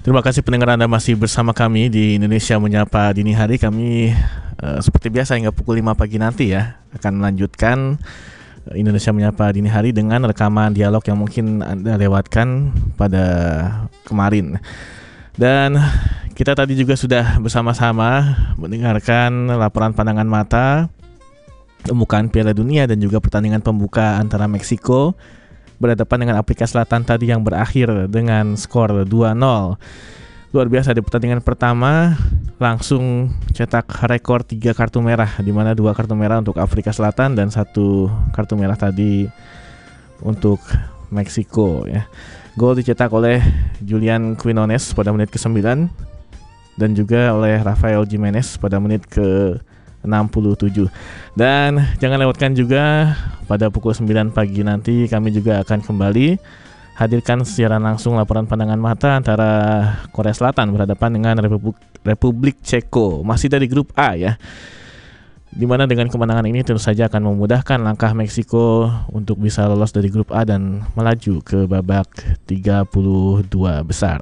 Terima kasih pendengar Anda masih bersama kami di Indonesia Menyapa Dini Hari. Kami seperti biasa hingga pukul 5 pagi nanti ya akan melanjutkan Indonesia Menyapa Dini Hari dengan rekaman dialog yang mungkin Anda lewatkan pada kemarin. Dan kita tadi juga sudah bersama-sama mendengarkan laporan pandangan mata pembukaan Piala Dunia dan juga pertandingan pembuka antara Meksiko berhadapan dengan Afrika Selatan tadi yang berakhir dengan skor 2-0. Luar biasa, di pertandingan pertama langsung cetak rekor 3 kartu merah, di mana 2 kartu merah untuk Afrika Selatan dan 1 kartu merah tadi untuk Meksiko ya. Gol dicetak oleh Julian Quinones pada menit ke-9 dan juga oleh Rafael Jimenez pada menit ke-67. Dan jangan lewatkan juga pada pukul 9 pagi nanti kami juga akan kembali hadirkan secara langsung laporan pandangan mata antara Korea Selatan berhadapan dengan Republik Ceko, masih dari grup A ya. Dimana dengan kemenangan ini tentu saja akan memudahkan langkah Meksiko untuk bisa lolos dari grup A dan melaju ke babak 32 besar.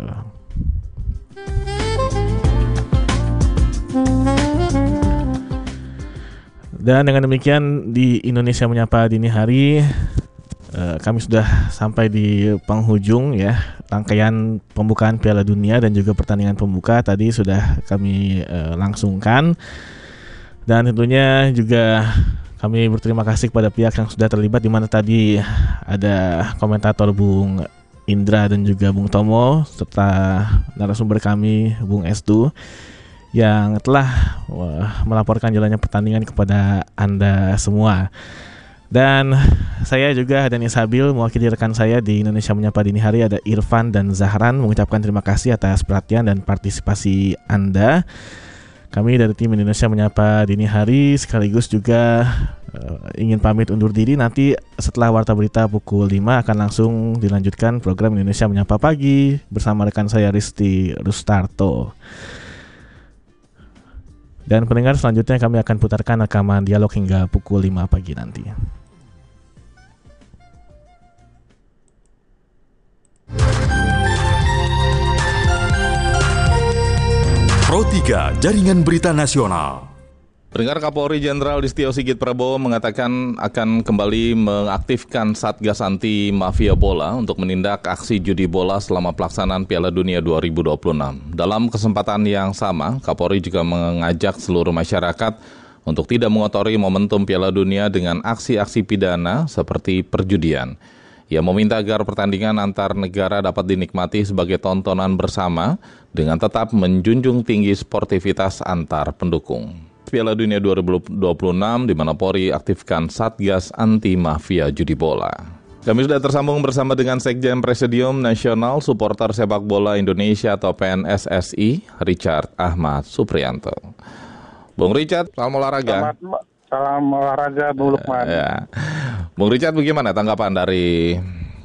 Dan dengan demikian di Indonesia Menyapa Dini Hari kami sudah sampai di penghujung ya rangkaian pembukaan Piala Dunia dan juga pertandingan pembuka tadi sudah kami langsungkan. Dan tentunya juga kami berterima kasih kepada pihak yang sudah terlibat, di mana tadi ada komentator Bung Indra dan juga Bung Tomo serta narasumber kami Bung Estu yang telah melaporkan jalannya pertandingan kepada Anda semua. Dan saya juga Dani Sabil mewakili rekan saya di Indonesia Menyapa Dini Hari, ada Irfan dan Zahran, mengucapkan terima kasih atas perhatian dan partisipasi Anda. Kami dari tim Indonesia Menyapa Dini Hari sekaligus juga ingin pamit undur diri. Nanti setelah Warta Berita pukul 5 akan langsung dilanjutkan program Indonesia Menyapa Pagi bersama rekan saya Risti Rustarto. Dan pendengar, selanjutnya kami akan putarkan rekaman dialog hingga pukul 5 pagi nanti. Pro 3 Jaringan Berita Nasional. Pendengar, Kapolri Jenderal Listio Sigit Prabowo mengatakan akan kembali mengaktifkan Satgas Anti Mafia Bola untuk menindak aksi judi bola selama pelaksanaan Piala Dunia 2026. Dalam kesempatan yang sama, Kapolri juga mengajak seluruh masyarakat untuk tidak mengotori momentum Piala Dunia dengan aksi-aksi pidana seperti perjudian. Ia meminta agar pertandingan antar negara dapat dinikmati sebagai tontonan bersama dengan tetap menjunjung tinggi sportivitas antar pendukung. Piala Dunia 2026 di mana Polri aktifkan Satgas Anti Mafia Judi Bola. Kami sudah tersambung bersama dengan Sekjen Presidium Nasional Supporter Sepak Bola Indonesia atau PNSSI, Richard Ahmad Supriyanto. Bung Richard, salam olahraga. Salam olahraga, Bung Lukman. Ya. Bung Richard, bagaimana tanggapan dari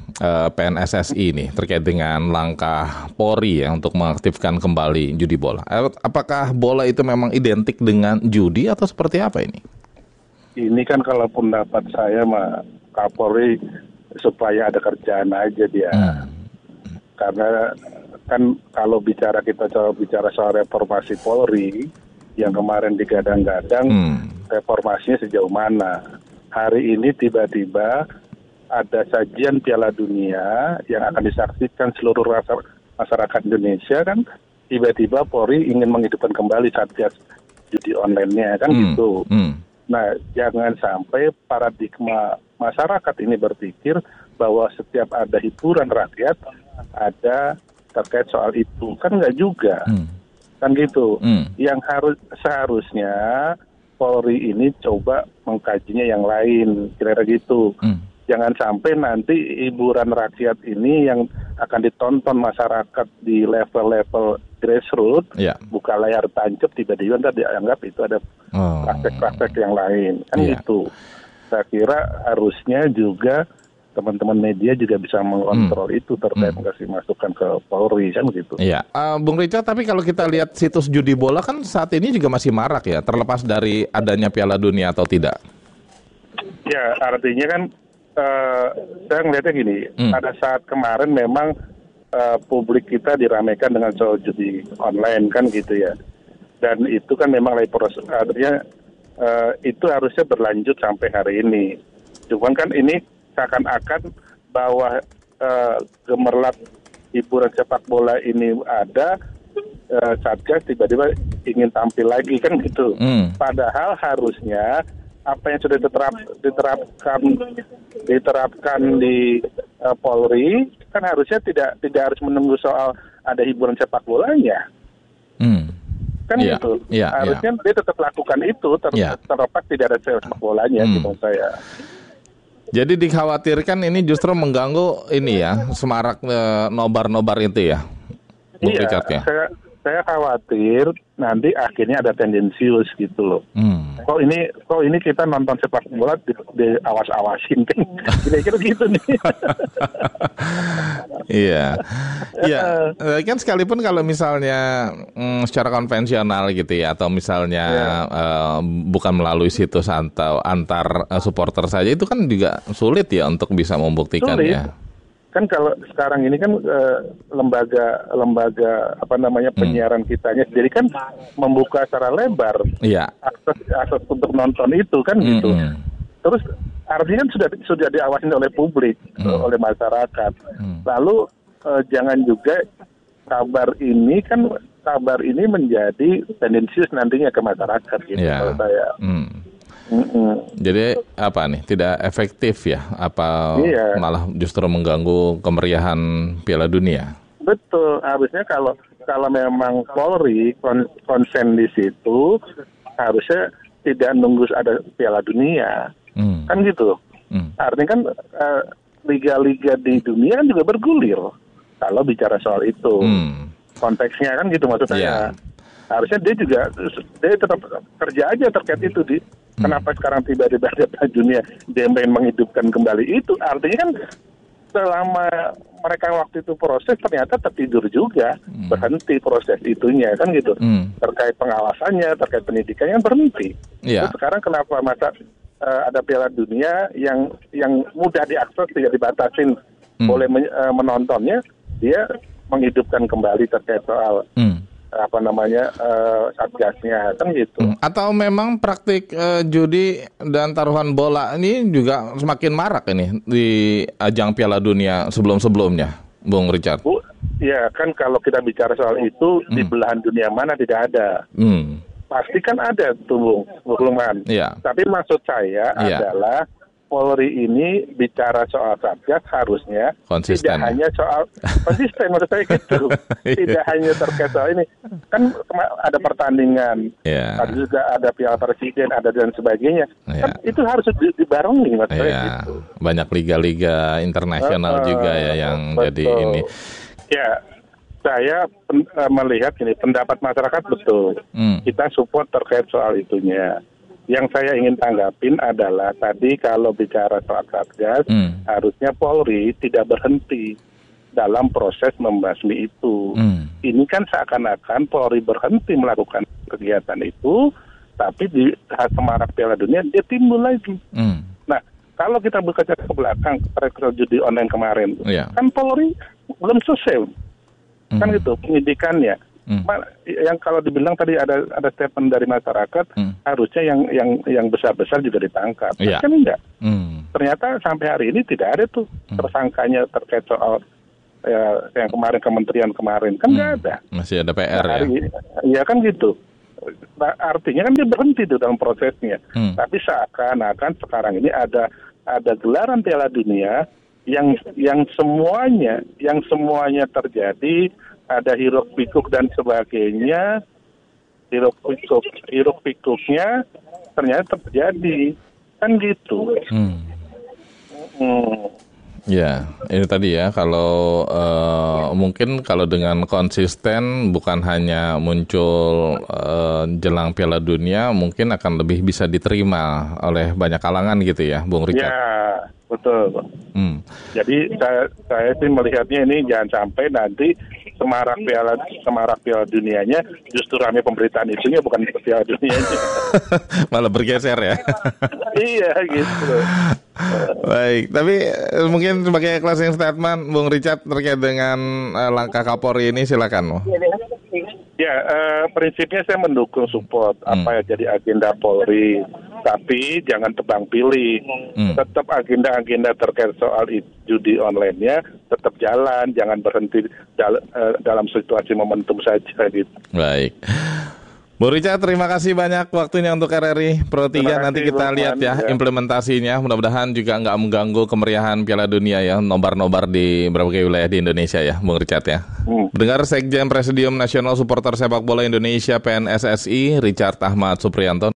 PNSSI ini terkait dengan langkah Polri ya untuk mengaktifkan kembali judi bola? Apakah bola itu memang identik dengan judi atau seperti apa ini? Ini kan kalau pendapat saya mah Kapolri supaya ada kerjaan aja dia. Karena kan kalau kita coba bicara soal reformasi Polri yang kemarin digadang-gadang, reformasinya sejauh mana? Hari ini tiba-tiba ada sajian Piala Dunia yang akan disaksikan seluruh masyarakat Indonesia kan, tiba-tiba Polri ingin menghidupkan kembali Satgas judi online-nya kan gitu. Nah, jangan sampai paradigma masyarakat ini berpikir bahwa setiap ada hiburan rakyat ada terkait soal itu, kan enggak juga. Kan gitu. Yang seharusnya Polri ini coba mengkajinya yang lain, kira-kira gitu. Jangan sampai nanti hiburan rakyat ini yang akan ditonton masyarakat di level-level grassroots, buka layar tancap, tiba-tiba nanti dianggap itu ada praktek-praktek yang lain. Kan gitu. Saya kira harusnya juga teman-teman media juga bisa mengontrol itu terkait kasih masukan ke Polri, kan gitu. Iya, Bung Richard, tapi kalau kita lihat situs judi bola kan saat ini juga masih marak ya, terlepas dari adanya Piala Dunia atau tidak. Ya, artinya kan saya ngelihatnya gini, pada saat kemarin memang publik kita diramaikan dengan soal judi online kan gitu ya. Dan itu kan memang lagi proses, artinya itu harusnya berlanjut sampai hari ini. Cuman kan ini seakan-akan bahwa gemerlap hiburan sepak bola ini ada, Satgas tiba-tiba ingin tampil lagi kan gitu. Padahal harusnya apa yang sudah diterapkan di Polri kan harusnya tidak harus menunggu soal ada hiburan sepak bolanya. Kan gitu. Harusnya dia tetap lakukan itu terlepas tidak ada sepak bolanya gitu saya. Jadi dikhawatirkan ini justru mengganggu ini ya, semarak nobar-nobar itu ya, Bung Richard ya. Saya khawatir nanti akhirnya ada tendensius gitu loh. Kok ini kita nonton sepak bola di awas-awasin kan? Kira-kira gitu nih. Iya. Kan sekalipun kalau misalnya secara konvensional gitu ya, atau misalnya bukan melalui situs atau antar supporter saja, itu kan juga sulit ya untuk bisa membuktikannya. Kan kalau sekarang ini kan lembaga penyiaran kitanya sendiri kan membuka secara lebar akses untuk nonton itu kan gitu. Terus artinya kan sudah diawasi oleh publik, oleh masyarakat. Lalu jangan juga kabar ini menjadi tendensius nantinya ke masyarakat gitu kalau saya. Jadi apa nih, tidak efektif ya? Apa malah justru mengganggu kemeriahan Piala Dunia? Betul, harusnya kalau memang Polri konsen di situ, harusnya tidak nunggu ada Piala Dunia, kan gitu. Artinya kan liga-liga di dunia kan juga bergulir kalau bicara soal itu. Konteksnya kan gitu maksud saya. Harusnya dia tetap kerja aja terkait itu kenapa sekarang tiba-tiba ada Piala Dunia dia ingin menghidupkan kembali itu, artinya kan selama mereka waktu itu proses ternyata tertidur juga, berhenti proses itunya kan gitu. Terkait pengawasannya, terkait pendidikannya berhenti. Terus sekarang kenapa ada Piala Dunia yang mudah diakses, tidak dibatasin boleh menontonnya, dia menghidupkan kembali terkait soal satgasnya kan gitu. Atau memang praktik judi dan taruhan bola ini juga semakin marak ini di ajang Piala Dunia sebelum-sebelumnya, Bung Richard? Ya kan kalau kita bicara soal itu di belahan dunia mana tidak ada. Pasti kan ada tuh Bung Lukman. Tapi maksud saya adalah Polri ini bicara soal satgas harusnya konsisten, tidak hanya soal konsisten, menurut saya gitu. Tidak hanya terkait soal ini. Kan ada pertandingan, ada juga ada Piala Presiden, ada dan sebagainya. Kan itu harus dibarengi, menurut saya gitu. Banyak liga-liga internasional juga ya yang betul. Jadi ini. Ya, saya melihat ini pendapat masyarakat betul. Kita support terkait soal itunya. Yang saya ingin tanggapin adalah tadi kalau bicara soal satgas, harusnya Polri tidak berhenti dalam proses membasmi itu. Ini kan seakan-akan Polri berhenti melakukan kegiatan itu, tapi di semarak Piala Dunia dia timbul lagi. Nah, kalau kita bekerja ke belakang rekor judi online kemarin, kan Polri belum selesai, kan gitu penyidikannya. Yang kalau dibilang tadi ada statement dari masyarakat, harusnya yang besar-besar juga ditangkap. Kan enggak. Ternyata sampai hari ini tidak ada tuh tersangkanya terkait soal yang kemarin kementerian kemarin, kan nggak ada. Masih ada PR Iya kan gitu. Nah, artinya kan dia berhenti tuh dalam prosesnya. Tapi seakan-akan sekarang ini ada gelaran Piala Dunia yang semuanya terjadi. Ada hiruk pikuk dan sebagainya, hiruk pikuknya ternyata terjadi, kan gitu. Ya, ini tadi ya, kalau mungkin kalau dengan konsisten bukan hanya muncul jelang Piala Dunia, mungkin akan lebih bisa diterima oleh banyak kalangan gitu ya, Bung Richard. Ya, betul. Jadi saya sih melihatnya ini jangan sampai nanti semarak Piala Dunianya justru rame pemberitaan isunya, bukan Piala Dunianya. Malah bergeser ya. Iya gitu. Baik, tapi mungkin sebagai closing statement, Bung Richard terkait dengan langkah Kapolri ini, silakan. Ya, prinsipnya saya mendukung support apa yang jadi agenda Polri, tapi jangan tebang pilih. Tetap agenda-agenda terkait soal judi online-nya tetap jalan, jangan berhenti dalam situasi momentum saja gitu. Baik. Bu Richard, terima kasih banyak waktunya untuk RRI Pro 3. Nanti kita lihat ya implementasinya. Mudah-mudahan juga nggak mengganggu kemeriahan Piala Dunia ya, nobar-nobar di berbagai wilayah di Indonesia ya, Bung Richard ya. Mendengar Sekjen Presidium Nasional Supporter Sepak Bola Indonesia PNSSI, Richard Ahmad Supriyanto.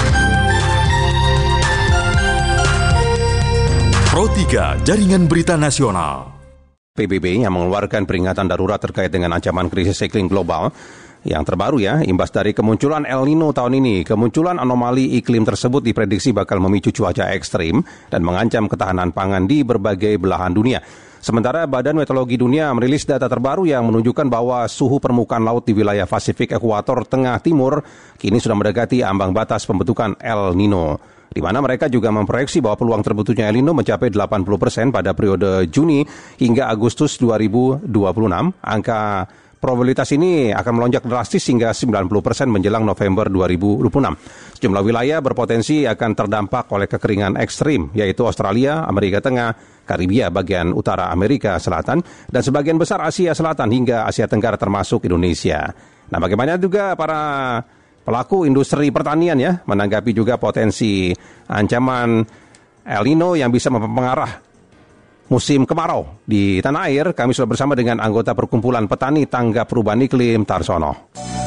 Pro 3 Jaringan Berita Nasional. PBB yang mengeluarkan peringatan darurat terkait dengan ancaman krisis iklim global. Yang terbaru ya, imbas dari kemunculan El Nino tahun ini, kemunculan anomali iklim tersebut diprediksi bakal memicu cuaca ekstrim dan mengancam ketahanan pangan di berbagai belahan dunia. Sementara Badan Meteorologi Dunia merilis data terbaru yang menunjukkan bahwa suhu permukaan laut di wilayah Pasifik Ekuator Tengah Timur kini sudah mendekati ambang batas pembentukan El Nino, di mana mereka juga memproyeksi bahwa peluang terbentuknya El Nino mencapai 80% pada periode Juni hingga Agustus 2026. Angka probabilitas ini akan melonjak drastis hingga 90% menjelang November 2026. Sejumlah wilayah berpotensi akan terdampak oleh kekeringan ekstrim, yaitu Australia, Amerika Tengah, Karibia bagian utara Amerika Selatan, dan sebagian besar Asia Selatan hingga Asia Tenggara termasuk Indonesia. Nah, bagaimana juga para pelaku industri pertanian ya, menanggapi juga potensi ancaman El Nino yang bisa mempengaruhi musim kemarau di tanah air. Kami sudah bersama dengan anggota Perkumpulan Petani Tanggap Perubahan Iklim, Tarsono.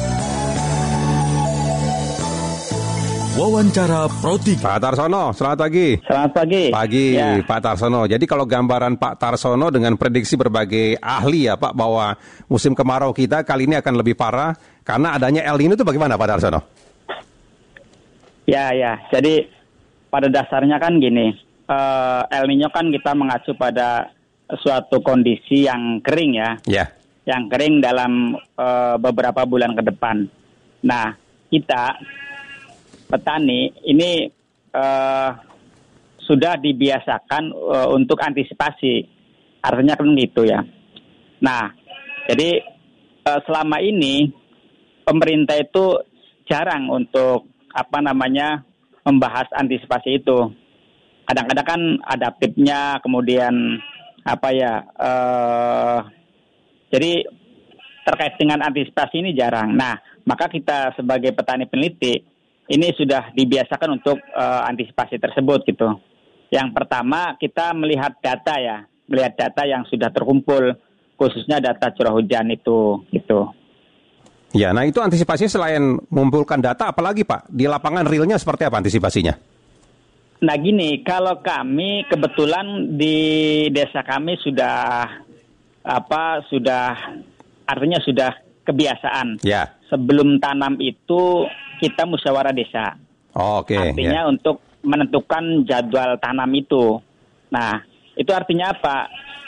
Wawancara Pro 3. Pak Tarsono, selamat pagi. Selamat pagi. Pagi, ya. Pak Tarsono. Jadi kalau gambaran Pak Tarsono dengan prediksi berbagai ahli ya Pak, bahwa musim kemarau kita kali ini akan lebih parah karena adanya El Nino itu bagaimana Pak Tarsono? Ya. Jadi pada dasarnya kan gini. El Nino kan kita mengacu pada suatu kondisi yang kering ya, yang kering dalam beberapa bulan ke depan. Nah, kita petani ini sudah dibiasakan untuk antisipasi, artinya kan gitu ya. Nah, jadi selama ini pemerintah itu jarang untuk membahas antisipasi itu. Kadang-kadang kan adaptifnya, kemudian jadi terkait dengan antisipasi ini jarang. Nah, maka kita sebagai petani peneliti ini sudah dibiasakan untuk antisipasi tersebut gitu. Yang pertama kita melihat data yang sudah terkumpul, khususnya data curah hujan itu gitu. Ya, nah itu antisipasinya selain mengumpulkan data, apalagi Pak di lapangan realnya seperti apa antisipasinya? Nah gini, kalau kami kebetulan di desa kami sudah kebiasaan. Ya. Sebelum tanam itu kita musyawarah desa. Artinya untuk menentukan jadwal tanam itu. Nah, itu artinya apa?